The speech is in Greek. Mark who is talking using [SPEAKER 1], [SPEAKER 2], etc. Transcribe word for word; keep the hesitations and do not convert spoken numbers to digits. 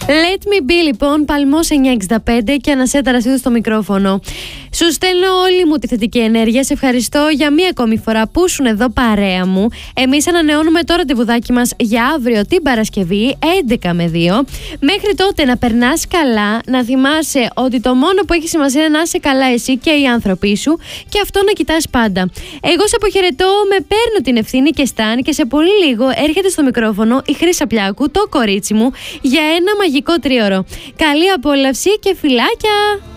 [SPEAKER 1] Let me be, λοιπόν, Παλμός εννιακόσια εξήντα πέντε και Ανασέτα Ρασίδου στο μικρόφωνο. Σου στέλνω όλη μου τη θετική ενέργεια. Σε ευχαριστώ για μία ακόμη φορά που ήσουν εδώ παρέα μου. Εμείς ανανεώνουμε τώρα τη βουδάκι μας για αύριο την Παρασκευή έντεκα με δύο. Μέχρι τότε να περνάς καλά, να θυμάσαι ότι το μόνο που έχει σημασία είναι να είσαι καλά εσύ και οι άνθρωποι σου και αυτό να κοιτάς πάντα. Εγώ σε αποχαιρετώ, με παίρνω την ευθύνη και Σταν και σε πολύ λίγο έρχεται στο μικρόφωνο η Χρύσα Πλιάκου, το κορίτσι μου, για ένα μαγικό τρίωρο. Καλή απόλαυση και φιλάκια!